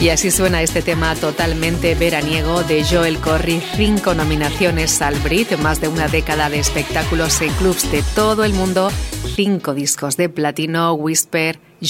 Y así suena este tema totalmente veraniego de Joel Corry. 5 nominaciones al Brit, más de una década de espectáculos en clubs de todo el mundo, 5 discos de platino, Whisper,